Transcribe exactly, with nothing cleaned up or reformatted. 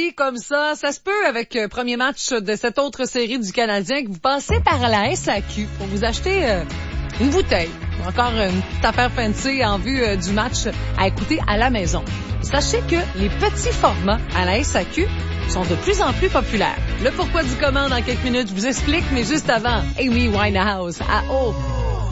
dit comme ça, ça se peut avec le premier match de cette autre série du Canadien que vous passez par la S A Q pour vous acheter euh, une bouteille. Encore une petite affaire fancy en vue euh, du match à écouter à la maison. Sachez que les petits formats à la S A Q sont de plus en plus populaires. Le pourquoi du comment dans quelques minutes, je vous explique, mais juste avant, Amy Winehouse à O.